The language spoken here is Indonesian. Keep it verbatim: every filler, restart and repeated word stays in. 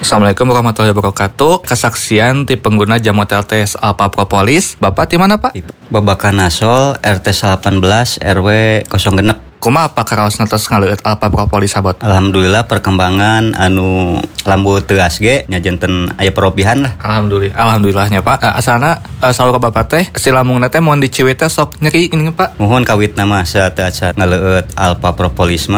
Assalamualaikum warahmatullahi wabarakatuh. Kesaksian ti pengguna jamu T L T S Alpha Propolis. Bapak di mana, Pak? Babakan Nasol R T delapan belas R W nol genep. Kumaha apa karaos ngetos ngaleueut Alpha Propolis sabot? Alhamdulillah perkembangan anu lambu teas ge nya janten aya perobihan lah. Alhamdulillah. Alhamdulillahnya, Pak. Uh, asalna uh, saur ka Bapak teh si lambungna teh mun diciwit teh sok nyeri gini, Pak. Mohon kawit nama sa teu acan ngaleueut Alpha Propolis